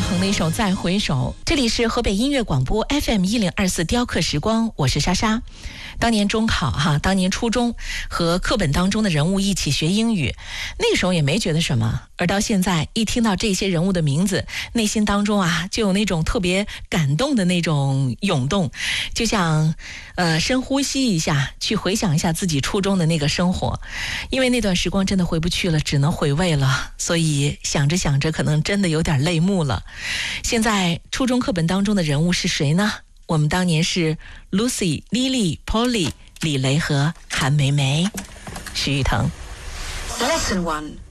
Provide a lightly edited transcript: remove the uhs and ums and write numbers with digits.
鹏的一首《再回首》。这里是河北音乐广播 FM1024雕刻时光，我是莎莎。当年中考当年初中和课本当中的人物一起学英语，那时候也没觉得什么，而到现在一听到这些人物的名字，内心当中就有那种特别感动的那种涌动，就像深呼吸一下，去回想一下自己初中的那个生活，因为那段时光真的回不去了，只能回味了，所以想着想着可能真的有点泪目了。现在初中课本当中的人物是谁呢？我们当年是 Lucy、Lily、Polly、李雷和韩梅梅。徐誉滕。 Lesson 1